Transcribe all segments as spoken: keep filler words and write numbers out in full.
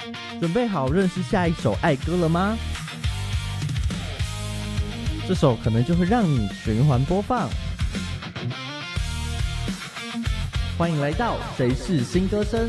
准备好认识下一首爱歌了吗？这首可能就会让你循环播放。欢迎来到谁是新歌声。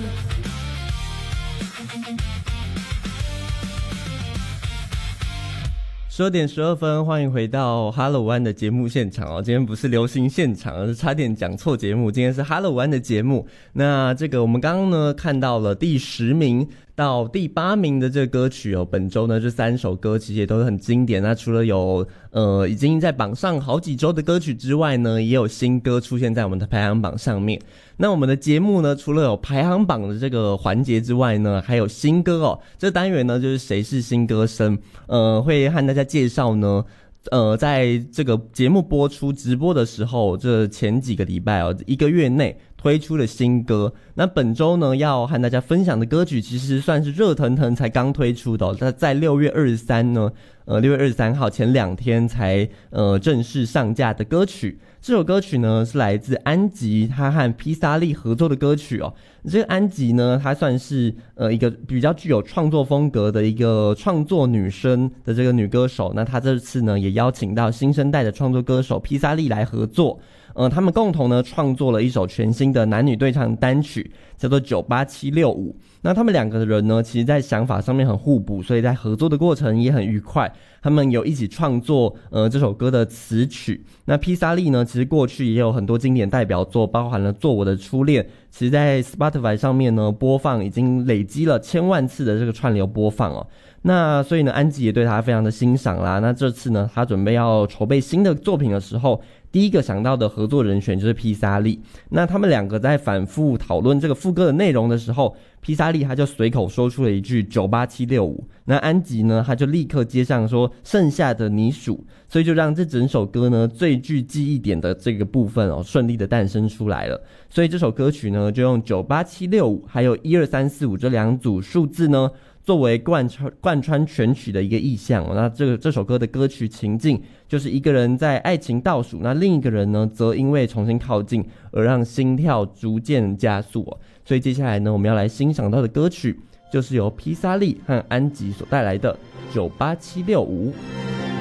十二点十二分，欢迎回到 Hello 湾的节目现场哦。今天不是流行现场，而是差点讲错节目。今天是 Hello 湾的节目。那这个我们刚刚呢看到了第十名到第八名的这个歌曲哦。本周呢这三首歌其实也都是很经典。那除了有呃已经在榜上好几周的歌曲之外呢，也有新歌出现在我们的排行榜上面。那我们的节目呢，除了有排行榜的这个环节之外呢，还有新歌哦。这单元呢就是谁是新歌声，呃，会和大家介绍呢，呃，在这个节目播出直播的时候，这前几个礼拜哦，一个月内推出了新歌。那本周呢要和大家分享的歌曲，其实算是热腾腾才刚推出的哦。在在六月二十三呢，呃，六月二十三号前两天才呃正式上架的歌曲。这首歌曲呢是来自安吉，他和披萨利合作的歌曲哦。这个安吉呢，她算是呃一个比较具有创作风格的一个创作女生的这个女歌手。那她这次呢也邀请到新生代的创作歌手披萨利来合作。呃，他们共同呢创作了一首全新的男女对唱单曲，叫做九八七六五。那他们两个人呢，其实在想法上面很互补，所以在合作的过程也很愉快。他们有一起创作呃这首歌的词曲。那披萨利呢，其实过去也有很多经典代表作，包含了《做我的初恋》，其实在 Spotify 上面呢播放已经累积了千万次的这个串流播放哦。那所以呢，安吉也对他非常的欣赏啦。那这次呢，他准备要筹备新的作品的时候，第一个想到的合作人选就是披萨利。那他们两个在反复讨论这个副歌的内容的时候，披萨利他就随口说出了一句九八七六五，那安吉呢他就立刻接上说剩下的你数，所以就让这整首歌呢最具记忆点的这个部分哦顺利的诞生出来了。所以这首歌曲呢就用九八七六五还有一二三四五这两组数字呢作为贯穿贯穿全曲的一个意象哦。那这个这首歌的歌曲情境就是一个人在爱情倒数，那另一个人呢则因为重新靠近而让心跳逐渐加速哦。所以接下来呢我们要来欣赏到的歌曲就是由披萨利和安吉所带来的九八七六五。